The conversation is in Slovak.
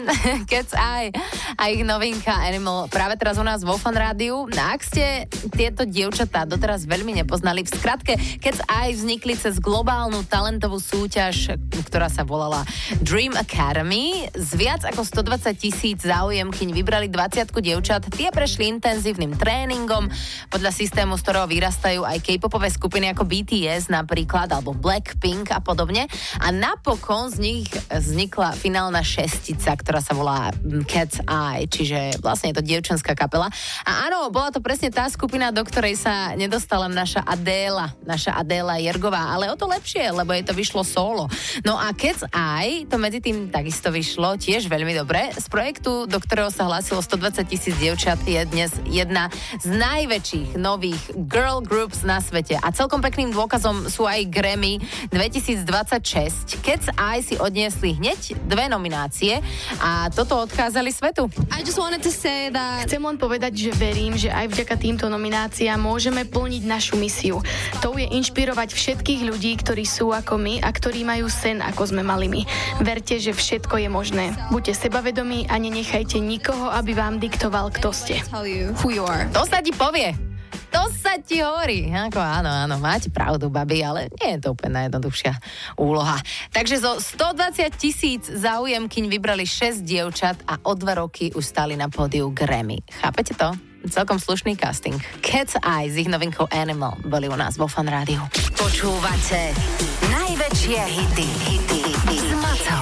Cat's Eye a ich novinka Animal práve teraz u nás vo Fan Rádiu. Ak ste tieto dievčatá doteraz veľmi nepoznali, v skratke Cat's Eye vznikli cez globálnu talentovú súťaž, ktorá sa volala Dream Academy. Z viac ako 120,000 záujemkyň vybrali 20 dievčat. Tie prešli intenzívnym tréningom podľa systému, z ktorého vyrastajú aj K-popové skupiny ako BTS napríklad, alebo Blackpink a podobne. A napokon z nich vznikla finálna šestica, ktorá sa volá Cat's Eye, čiže vlastne je to dievčenská kapela. A áno, bola to presne tá skupina, do ktorej sa nedostala naša Adéla Jergová, ale o to lepšie, lebo jej to vyšlo solo. No a Cat's Eye, to medzi tým takisto vyšlo tiež veľmi dobre. Z projektu, do ktorého sa hlásilo 120,000 dievčat, je dnes jedna z najväčších nových girl groups na svete. A celkom pekným dôkazom sú aj Grammy 2026. Cat's Eye si odniesli hneď 2 nominácie a toto odkázali svetu. Chcem len povedať, že verím, že aj vďaka týmto nomináciám môžeme plniť našu misiu. To je inšpirovať všetkých ľudí, ktorí sú ako my a ktorí majú sen, ako sme mali my. Verte, že všetko je možné. Buďte sebavedomí a nenechajte nikoho, aby vám diktoval, kto ste. To sa ti povie. To sa ti hovorí. Ako áno, máte pravdu, babi, ale nie je to úplne najjednoduchšia úloha. Takže zo 120,000 záujemkyň vybrali 6 dievčat a o 2 roky už stáli na pódiu Grammy. Chápete to? Celkom slušný casting. Cat's Eye s ich novinkou Animal boli u nás vo Fan Rádiu. Počúvate najväčšie hity s Macou.